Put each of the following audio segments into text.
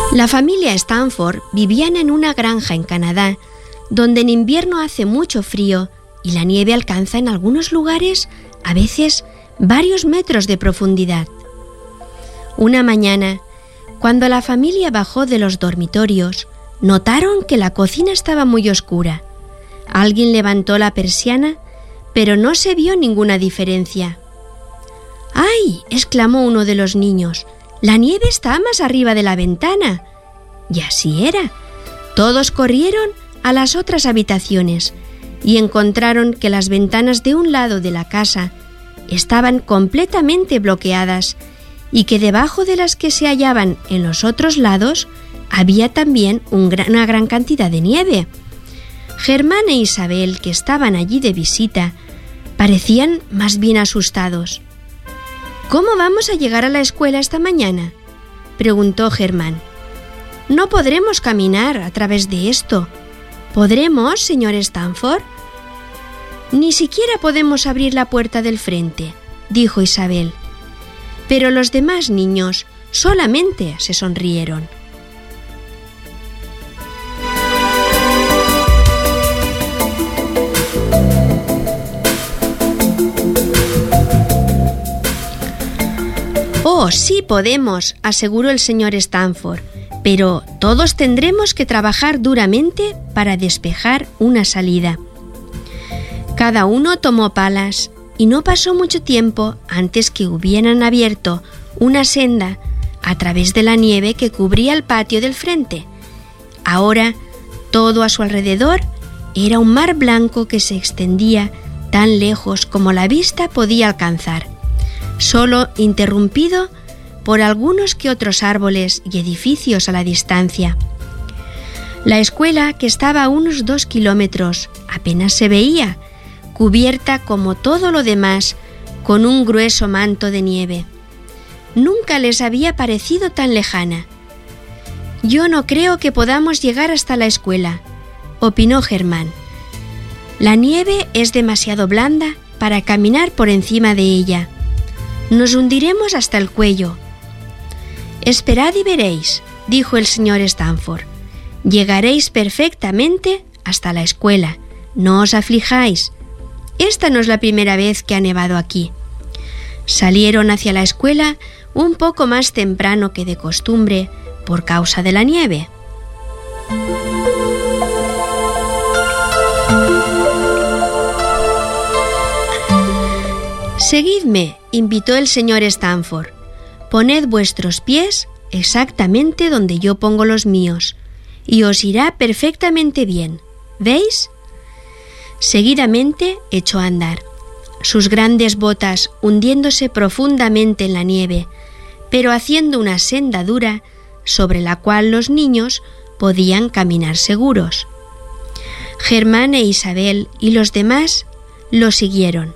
La familia Stanford vivían en una granja en Canadá, donde en invierno hace mucho frío y la nieve alcanza en algunos lugares, a veces, varios metros de profundidad. Una mañana, cuando la familia bajó de los dormitorios, notaron que la cocina estaba muy oscura. Alguien levantó la persiana, pero no se vio ninguna diferencia. ¡Ay!, exclamó uno de los niños. «La nieve está más arriba de la ventana». Y así era. Todos corrieron a las otras habitaciones y encontraron que las ventanas de un lado de la casa estaban completamente bloqueadas y que debajo de las que se hallaban en los otros lados había también una gran cantidad de nieve. Germán e Isabel, que estaban allí de visita, parecían más bien asustados. «¿Cómo vamos a llegar a la escuela esta mañana?», preguntó Germán. «No podremos caminar a través de esto. ¿Podremos, señor Stanford?» «Ni siquiera podemos abrir la puerta del frente», dijo Isabel. Pero los demás niños solamente se sonrieron. «Oh, sí podemos», aseguró el señor Stanford, «pero todos tendremos que trabajar duramente para despejar una salida». Cada uno tomó palas y no pasó mucho tiempo antes que hubieran abierto una senda a través de la nieve que cubría el patio del frente. Ahora, todo a su alrededor era un mar blanco que se extendía tan lejos como la vista podía alcanzar, solo interrumpido por algunos que otros árboles y edificios a la distancia. La escuela, que estaba a unos 2 kilómetros, apenas se veía, cubierta como todo lo demás con un grueso manto de nieve. Nunca les había parecido tan lejana. «Yo no creo que podamos llegar hasta la escuela», opinó Germán. «La nieve es demasiado blanda para caminar por encima de ella. Nos hundiremos hasta el cuello». «Esperad y veréis», dijo el señor Stanford. «Llegaréis perfectamente hasta la escuela. No os aflijáis. Esta no es la primera vez que ha nevado aquí». Salieron hacia la escuela un poco más temprano que de costumbre por causa de la nieve. «Seguidme», invitó el señor Stanford. «Poned vuestros pies exactamente donde yo pongo los míos, y os irá perfectamente bien. ¿Veis?». Seguidamente echó a andar, sus grandes botas hundiéndose profundamente en la nieve, pero haciendo una senda dura sobre la cual los niños podían caminar seguros. Germán e Isabel y los demás lo siguieron.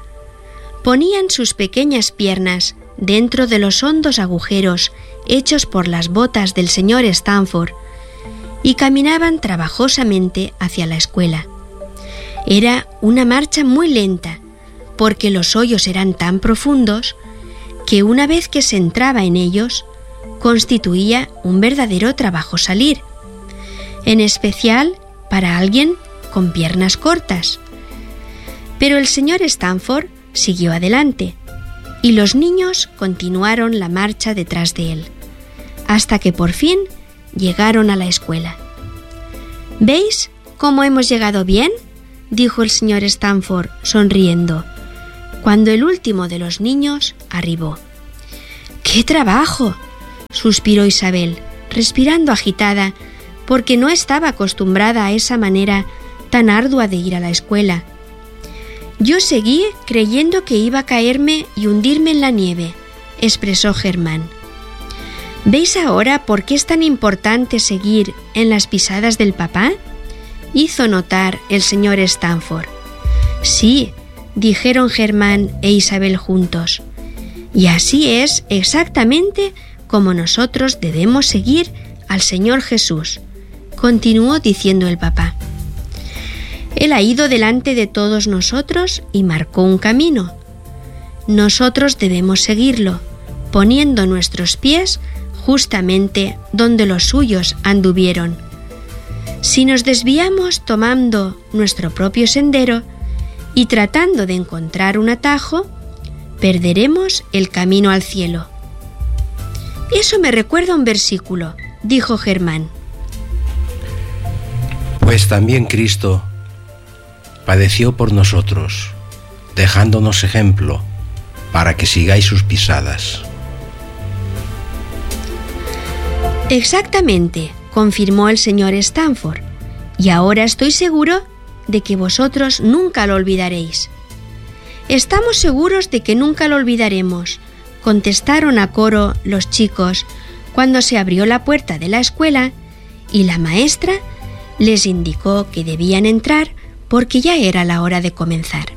Ponían sus pequeñas piernas dentro de los hondos agujeros hechos por las botas del señor Stanford y caminaban trabajosamente hacia la escuela. Era una marcha muy lenta, porque los hoyos eran tan profundos que una vez que se entraba en ellos, constituía un verdadero trabajo salir, en especial para alguien con piernas cortas. Pero el señor Stanford siguió adelante, y los niños continuaron la marcha detrás de él, hasta que por fin llegaron a la escuela. «¿Veis cómo hemos llegado bien?», dijo el señor Stanford, sonriendo, cuando el último de los niños arribó. «¡Qué trabajo!», suspiró Isabel, respirando agitada, porque no estaba acostumbrada a esa manera tan ardua de ir a la escuela. «Yo seguí creyendo que iba a caerme y hundirme en la nieve», expresó Germán. «¿Veis ahora por qué es tan importante seguir en las pisadas del papá?», hizo notar el señor Stanford. «Sí», dijeron Germán e Isabel juntos. «Y así es exactamente como nosotros debemos seguir al Señor Jesús», continuó diciendo el papá. «Él ha ido delante de todos nosotros y marcó un camino. Nosotros debemos seguirlo, poniendo nuestros pies justamente donde los suyos anduvieron. Si nos desviamos tomando nuestro propio sendero y tratando de encontrar un atajo, perderemos el camino al cielo. Eso me recuerda un versículo, dijo Germán. Pues también Cristo padeció por nosotros, dejándonos ejemplo para que sigáis sus pisadas. Exactamente, confirmó el señor Stanford, y ahora estoy seguro de que vosotros nunca lo olvidaréis. Estamos seguros de que nunca lo olvidaremos, contestaron a coro los chicos cuando se abrió la puerta de la escuela y la maestra les indicó que debían entrar porque ya era la hora de comenzar.